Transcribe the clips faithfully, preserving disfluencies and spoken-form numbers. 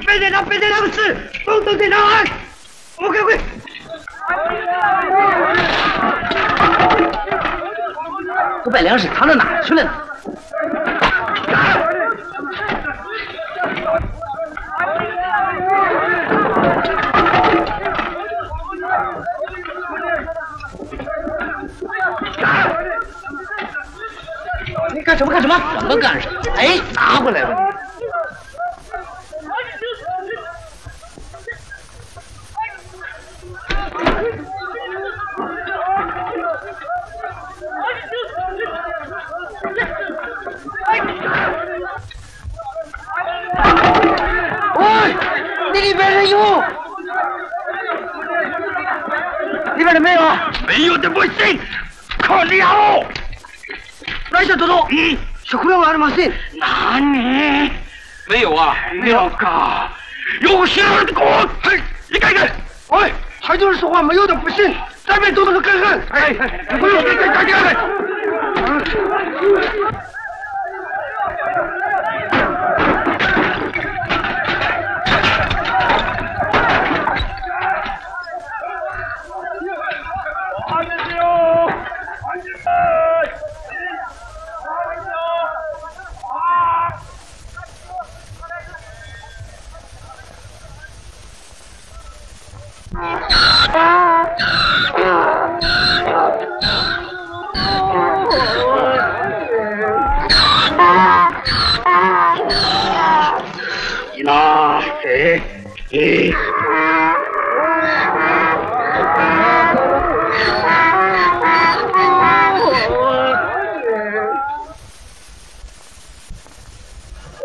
别在那，别在那个事，都都在那啊 ！OK OK。 都把粮食藏到哪儿去了呢？你干什么干什么？什么干什么？哎，拿回来吧你！ 你里边人有？里边的没有？ 没有的不行，可了！ 来，小豆豆，嗯，小姑娘玩的吗？是？ 哪里？没有啊，没有噶，有些人的锅，嘿，你看看， 喂，还有人说话没有的不行，咱们都能看看。哎，不用，看看看看。 那谁？你。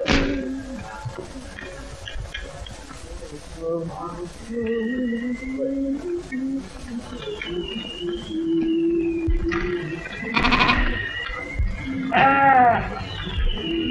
嗯。